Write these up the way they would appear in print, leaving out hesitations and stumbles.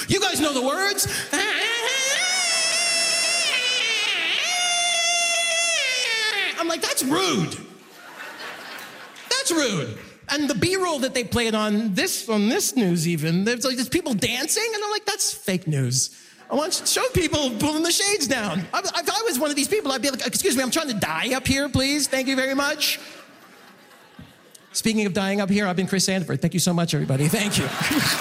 You guys know the words. I'm like, that's rude. That's rude. And the B-roll that they played on this news even, there's people dancing, and I'm like, that's fake news. I want to show people pulling the shades down. If I was one of these people, I'd be like, excuse me, I'm trying to die up here, please. Thank you very much. Speaking of dying up here, I've been Chris Sandiford. Thank you so much, everybody. Thank you.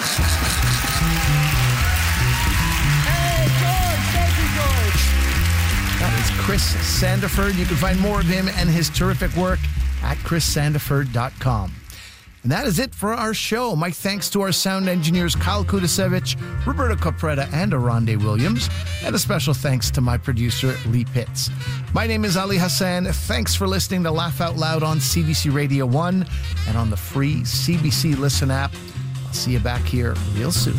That is Chris Sandiford. You can find more of him and his terrific work at chrissandiford.com. And that is it for our show. My thanks to our sound engineers Kyle Kudasevich, Roberto Capretta, and Aronde Williams. And a special thanks to my producer, Lee Pitts. My name is Ali Hassan. Thanks for listening to Laugh Out Loud on CBC Radio 1 and on the free CBC Listen app. I'll see you back here real soon.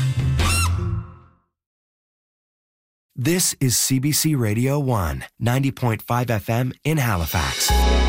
This is CBC Radio 1, 90.5 FM in Halifax.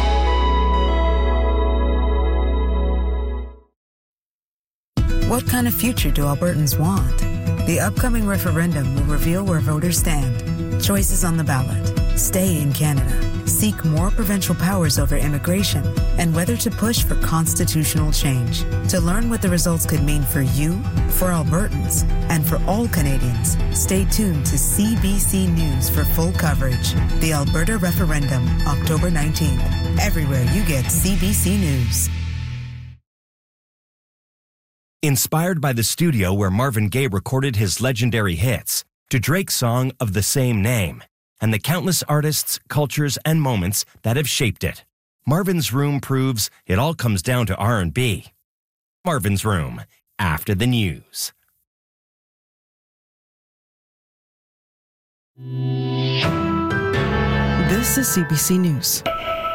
What kind of future do Albertans want? The upcoming referendum will reveal where voters stand. Choices on the ballot. Stay in Canada. Seek more provincial powers over immigration, and whether to push for constitutional change. To learn what the results could mean for you, for Albertans, and for all Canadians, stay tuned to CBC News for full coverage. The Alberta Referendum, October 19th. Everywhere you get CBC News. Inspired by the studio where Marvin Gaye recorded his legendary hits, to Drake's song of the same name, and the countless artists, cultures, and moments that have shaped it, Marvin's Room proves it all comes down to R&B. Marvin's Room, after the news. This is CBC News.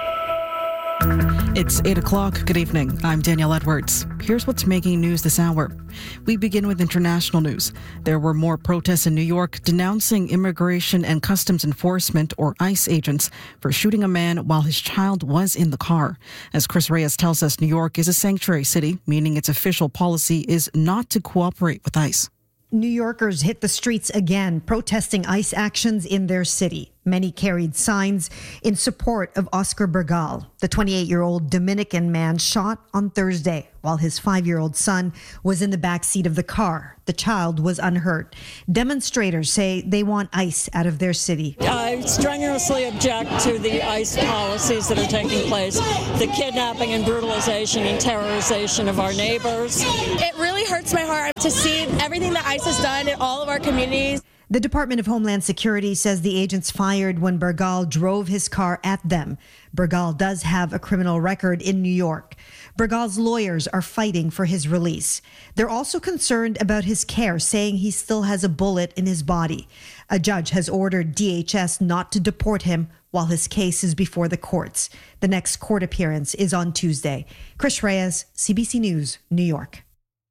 It's 8 o'clock. Good evening. I'm Danielle Edwards. Here's what's making news this hour. We begin with international news. There were more protests in New York denouncing Immigration and Customs Enforcement, or ICE agents, for shooting a man while his child was in the car. As Chris Reyes tells us, New York is a sanctuary city, meaning its official policy is not to cooperate with ICE. New Yorkers hit the streets again, protesting ICE actions in their city. Many carried signs in support of Oscar Bergal, the 28-year-old Dominican man shot on Thursday while his 5-year-old son was in the back seat of the car. The child was unhurt. Demonstrators say they want ICE out of their city. I strenuously object to the ICE policies that are taking place, the kidnapping and brutalization and terrorization of our neighbors. It really hurts my heart to see everything that ICE has done in all of our communities. The Department of Homeland Security says the agents fired when Bergal drove his car at them. Bergal does have a criminal record in New York. Bergal's lawyers are fighting for his release. They're also concerned about his care, saying he still has a bullet in his body. A judge has ordered DHS not to deport him while his case is before the courts. The next court appearance is on Tuesday. Chris Reyes, CBC News, New York.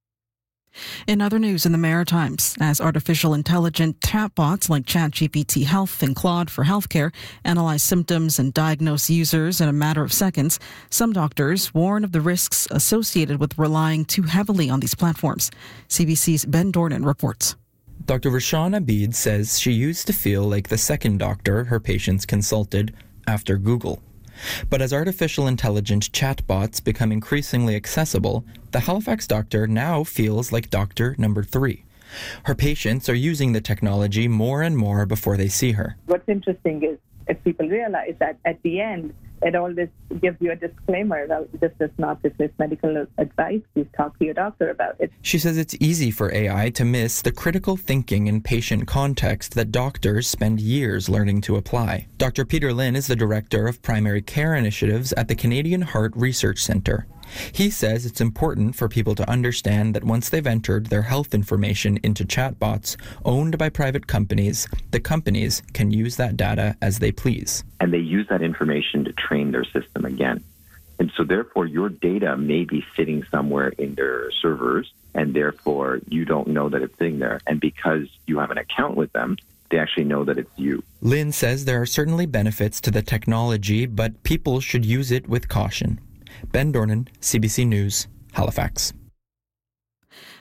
In other news in the Maritimes, as artificial intelligent chatbots like ChatGPT Health and Claude for Healthcare analyze symptoms and diagnose users in a matter of seconds, some doctors warn of the risks associated with relying too heavily on these platforms. CBC's Ben Dornan reports. Dr. Rashawn Abid says she used to feel like the second doctor her patients consulted after Google. But as artificial intelligent chatbots become increasingly accessible, the Halifax doctor now feels like doctor number 3. Her patients are using the technology more and more before they see her. What's interesting is if people realize that at the end, it always gives you a disclaimer. Well, this is medical advice. Please talk to your doctor about it. She says it's easy for AI to miss the critical thinking and patient context that doctors spend years learning to apply. Dr. Peter Lynn is the Director of Primary Care Initiatives at the Canadian Heart Research Centre. He says it's important for people to understand that once they've entered their health information into chatbots owned by private companies, the companies can use that data as they please. And they use that information to train their system again. And so therefore your data may be sitting somewhere in their servers, and therefore you don't know that it's sitting there. And because you have an account with them, they actually know that it's you. Lynn says there are certainly benefits to the technology, but people should use it with caution. Ben Dornan, CBC News, Halifax.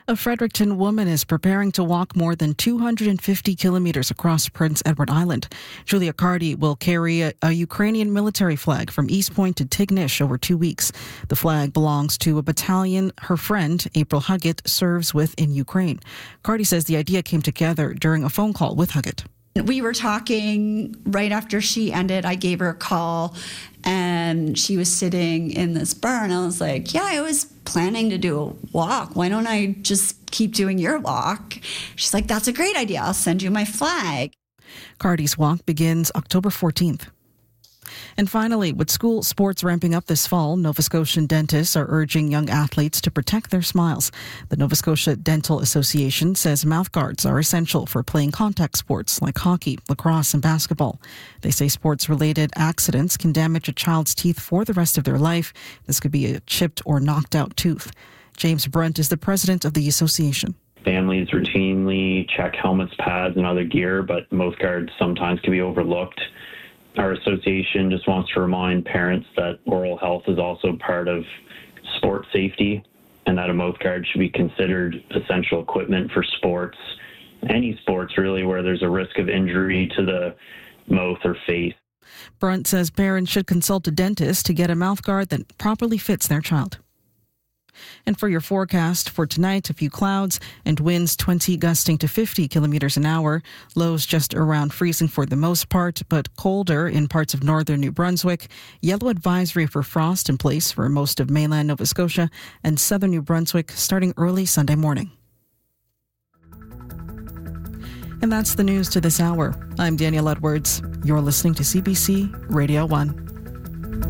A Fredericton woman is preparing to walk more than 250 kilometers across Prince Edward Island. Julia Cardi will carry a Ukrainian military flag from East Point to Tignish over 2 weeks. The flag belongs to a battalion her friend, April Huggett, serves with in Ukraine. Cardi says the idea came together during a phone call with Huggett. We were talking right after she ended. I gave her a call, and she was sitting in this bar, and I was like, yeah, I was planning to do a walk. Why don't I just keep doing your walk? She's like, that's a great idea. I'll send you my flag. Cardi's walk begins October 14th. And finally, with school sports ramping up this fall, Nova Scotian dentists are urging young athletes to protect their smiles. The Nova Scotia Dental Association says mouthguards are essential for playing contact sports like hockey, lacrosse, and basketball. They say sports-related accidents can damage a child's teeth for the rest of their life. This could be a chipped or knocked out tooth. James Brunt is the president of the association. Families routinely check helmets, pads, and other gear, but mouthguards sometimes can be overlooked. Our association just wants to remind parents that oral health is also part of sport safety and that a mouthguard should be considered essential equipment for sports, any sports really, where there's a risk of injury to the mouth or face. Brunt says parents should consult a dentist to get a mouthguard that properly fits their child. And for your forecast for tonight, a few clouds and winds 20 gusting to 50 kilometers an hour. Lows just around freezing for the most part, but colder in parts of northern New Brunswick. Yellow advisory for frost in place for most of mainland Nova Scotia and southern New Brunswick starting early Sunday morning. And that's the news to this hour. I'm Danielle Edwards. You're listening to CBC Radio 1.